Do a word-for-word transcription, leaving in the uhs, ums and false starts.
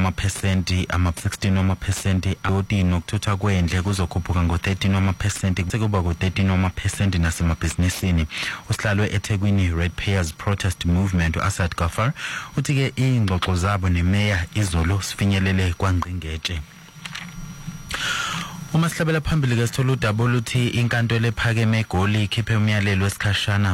wamaphesenti ama sixteen wamaphesenti awoti nokuthutha kwendle kuzokhuphuka ngo thirteen wamaphesenti sekuba ku thirteen wamaphesenti nasemabhizinisini. Usihlalo eThekwini Ratepayers Protest Movement uAsad Gafar uthi ke ingxoxo zabo nemeya izolo sifinyelele kwaNgqingetshe. Uma sihlabela phambili ke sithola udaba oluthi inkantolo ephakeme eGoli ikhiphe umyalelo wesikhashana